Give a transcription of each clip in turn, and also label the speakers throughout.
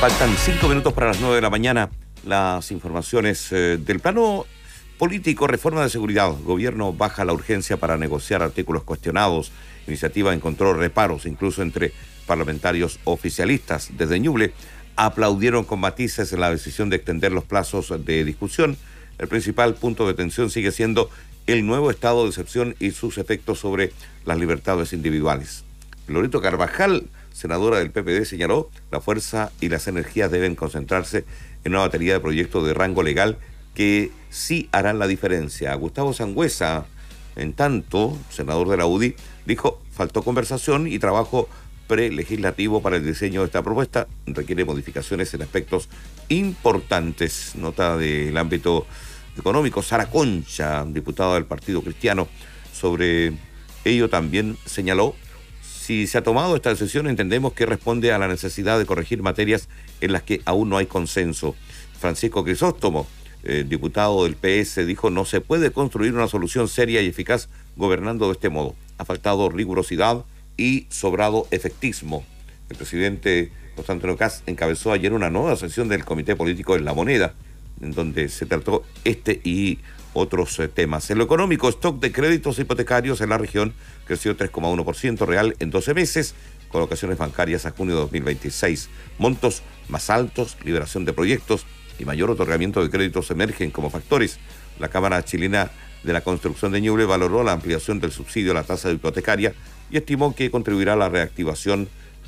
Speaker 1: Faltan 5 minutos para las 9 de la mañana. Las informaciones del plano político, reforma de seguridad. Gobierno baja la urgencia para negociar artículos cuestionados. Iniciativa encontró reparos, incluso entre parlamentarios oficialistas. Desde Ñuble aplaudieron con matices la decisión de extender los plazos de discusión. El principal punto de tensión sigue siendo el nuevo estado de excepción y sus efectos sobre las libertades individuales. Loreto Carvajal, senadora del PPD, señaló: la fuerza y las energías deben concentrarse en una batería de proyectos de rango legal que sí harán la diferencia. Gustavo Sangüesa, en tanto, senador de la UDI, dijo: faltó conversación y trabajo prelegislativo para el diseño de esta propuesta. Requiere modificaciones en aspectos importantes. Nota del ámbito económico. Sara Concha, diputada del Partido Cristiano, sobre ello también señaló: si se ha tomado esta decisión, entendemos que responde a la necesidad de corregir materias en las que aún no hay consenso. Francisco Crisóstomo, diputado del PS, dijo: no se puede construir una solución seria y eficaz gobernando de este modo. Ha faltado rigurosidad y sobrado efectismo. El presidente José Antonio Kast encabezó ayer una nueva sesión del Comité Político en La Moneda, en donde se trató este y otros temas. En lo económico, stock de créditos hipotecarios en la región creció 3,1% real en 12 meses, colocaciones bancarias a junio de 2026. Montos más altos, liberación de proyectos y mayor otorgamiento de créditos emergen como factores. La Cámara Chilena de la Construcción de Ñuble valoró la ampliación del subsidio a la tasa hipotecaria y estimó que contribuirá a la reactivación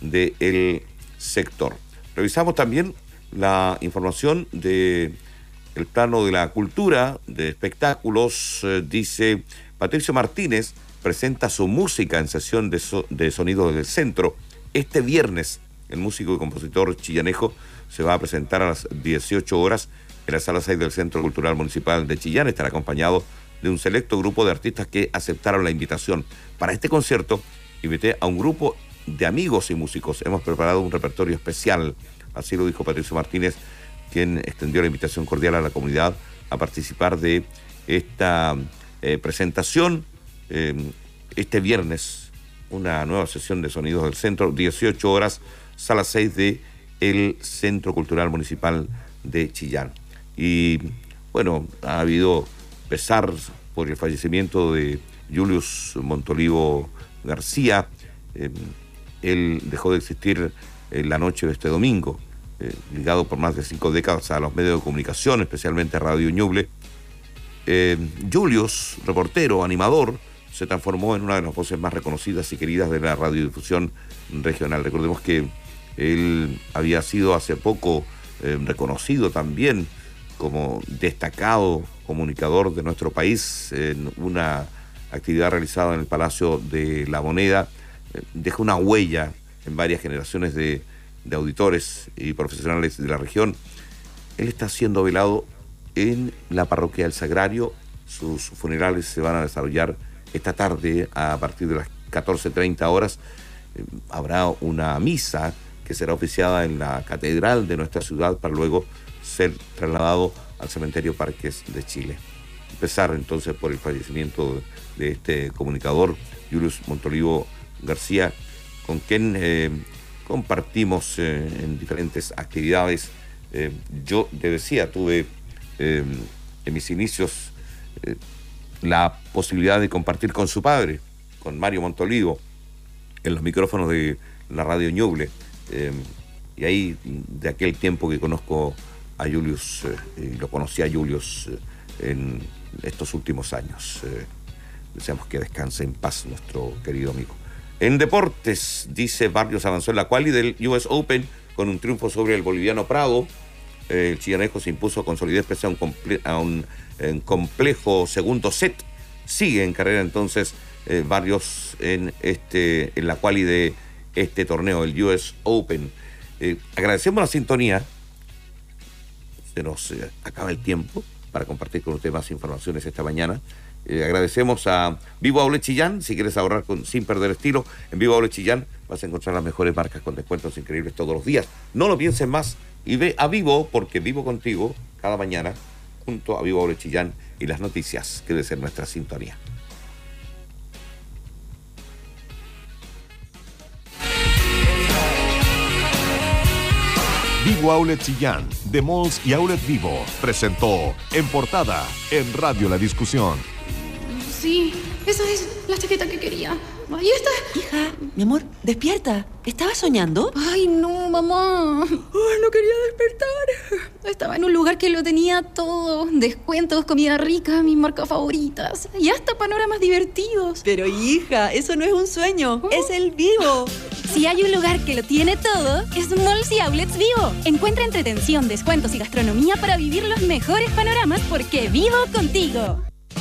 Speaker 1: del sector. Revisamos también la información de el plano de la cultura, de espectáculos. Dice: Patricio Martínez presenta su música en sesión de sonido del centro. Este viernes, el músico y compositor chillanejo se va a presentar a las 18 horas en la Sala 6 del Centro Cultural Municipal de Chillán. Estará acompañado de un selecto grupo de artistas que aceptaron la invitación. Para este concierto, invité a un grupo de amigos y músicos. Hemos preparado un repertorio especial. Así lo dijo Patricio Martínez, quien extendió la invitación cordial a la comunidad a participar de esta presentación. Este viernes, una nueva sesión de sonidos del centro, 18 horas, sala 6 de el Centro Cultural Municipal de Chillán. Y bueno, ha habido pesar por el fallecimiento de Julius Montolivo García. Él dejó de existir en la noche de este domingo. Ligado por más de 5 décadas a los medios de comunicación, especialmente a Radio Ñuble. Julius, reportero, animador, se transformó en una de las voces más reconocidas y queridas de la radiodifusión regional. Recordemos que él había sido hace poco reconocido también como destacado comunicador de nuestro país en una actividad realizada en el Palacio de La Moneda. Dejó una huella en varias generaciones de auditores y profesionales de la región. Él está siendo velado en la parroquia del Sagrario. Sus funerales se van a desarrollar esta tarde a partir de las 14:30 horas. Habrá una misa que será oficiada en la catedral de nuestra ciudad para luego ser trasladado al cementerio Parques de Chile. Pesar entonces por el fallecimiento de este comunicador, Julius Montolivo García, con quien compartimos en diferentes actividades. Yo te decía, tuve en mis inicios la posibilidad de compartir con su padre, con Mario Montolivo, en los micrófonos de la Radio Ñuble. Y ahí, de aquel tiempo que conozco a Julius, y lo conocí a Julius en estos últimos años. Deseamos que descanse en paz nuestro querido amigo. En deportes, dice Barrios avanzó en la quali del US Open con un triunfo sobre el boliviano Prado. El chillanejo se impuso con solidez pese a un complejo segundo set. Sigue en carrera entonces Barrios en la quali de este torneo, el US Open. Agradecemos la sintonía. Se nos acaba el tiempo para compartir con ustedes más informaciones esta mañana. Agradecemos a Vivo Outlet Chillán. Si quieres ahorrar sin perder estilo, en Vivo Outlet Chillán vas a encontrar las mejores marcas con descuentos increíbles todos los días. No lo pienses más y ve a Vivo, porque vivo contigo cada mañana junto a Vivo Outlet Chillán y las noticias que debe ser nuestra sintonía.
Speaker 2: Vivo Outlet Chillán, de Malls y Outlet Vivo, presentó En Portada, en Radio La Discusión.
Speaker 3: Sí, esa es la chaqueta que quería. Ahí está.
Speaker 4: Hija, mi amor, despierta. ¿Estabas soñando?
Speaker 3: Ay, no, mamá. Ay, no quería despertar. Estaba en un lugar que lo tenía todo. Descuentos, comida rica, mis marcas favoritas. Y hasta panoramas divertidos.
Speaker 4: Pero hija, eso no es un sueño, es el Vivo.
Speaker 5: Si hay un lugar que lo tiene todo, es Malls y Outlets Vivo. Encuentra entretención, descuentos y gastronomía para vivir los mejores panoramas porque vivo contigo.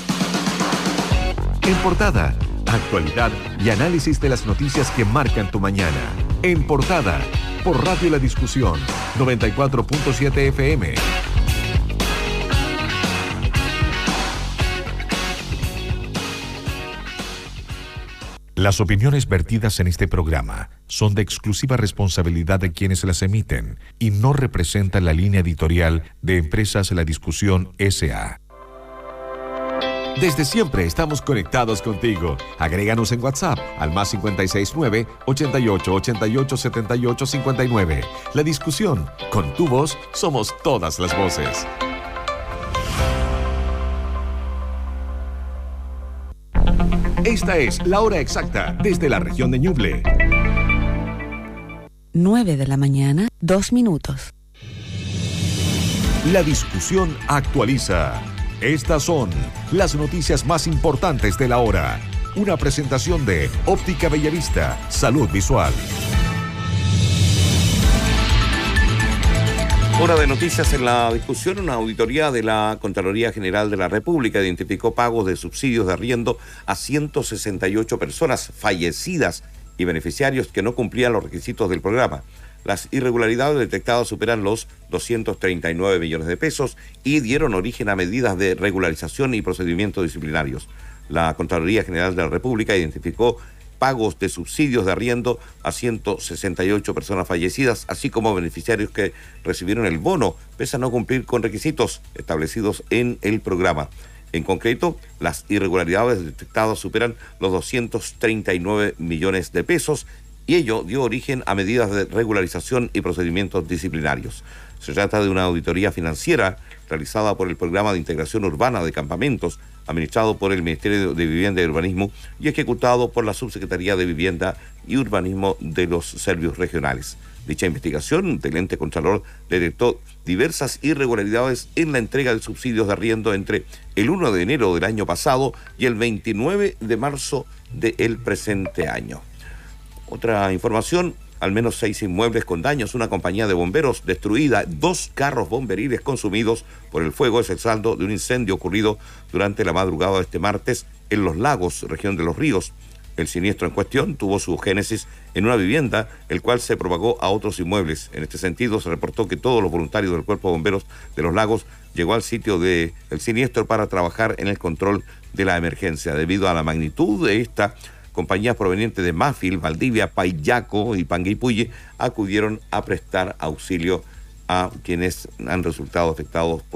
Speaker 2: En Portada, actualidad y análisis de las noticias que marcan tu mañana. En Portada, por Radio La Discusión, 94.7 FM. Las opiniones vertidas en este programa son de exclusiva responsabilidad de quienes las emiten y no representan la línea editorial de Empresas La Discusión S.A. Desde siempre estamos conectados contigo. Agréganos en WhatsApp al +569 88 88 78 59. La Discusión. Con tu voz somos todas las voces. Esta es la hora exacta desde la región de Ñuble.
Speaker 6: 9 de la mañana, 2 minutos.
Speaker 2: La Discusión actualiza. Estas son las noticias más importantes de la hora. Una presentación de Óptica Bellavista, Salud Visual.
Speaker 1: Hora de noticias en La Discusión. Una auditoría de la Contraloría General de la República identificó pagos de subsidios de arriendo a 168 personas fallecidas y beneficiarios que no cumplían los requisitos del programa. Las irregularidades detectadas superan los 239 millones de pesos y dieron origen a medidas de regularización y procedimientos disciplinarios. La Contraloría General de la República identificó pagos de subsidios de arriendo a 168 personas fallecidas, así como beneficiarios que recibieron el bono, pese a no cumplir con requisitos establecidos en el programa. En concreto, las irregularidades detectadas superan los 239 millones de pesos y ello dio origen a medidas de regularización y procedimientos disciplinarios. Se trata de una auditoría financiera realizada por el Programa de Integración Urbana de Campamentos, administrado por el Ministerio de Vivienda y Urbanismo y ejecutado por la Subsecretaría de Vivienda y Urbanismo de los Servicios Regionales. Dicha investigación del ente Contralor detectó diversas irregularidades en la entrega de subsidios de arriendo entre el 1 de enero del año pasado y el 29 de marzo del presente año. Otra información, al menos 6 inmuebles con daños, una compañía de bomberos destruida, 2 carros bomberiles consumidos por el fuego, es el saldo de un incendio ocurrido durante la madrugada de este martes en Los Lagos, región de Los Ríos. El siniestro en cuestión tuvo su génesis en una vivienda, el cual se propagó a otros inmuebles. En este sentido, se reportó que todos los voluntarios del Cuerpo de Bomberos de Los Lagos llegó al sitio del siniestro para trabajar en el control de la emergencia. Debido a la magnitud de esta, compañías provenientes de Mafil, Valdivia, Payaco y Panguipulli acudieron a prestar auxilio a quienes han resultado afectados por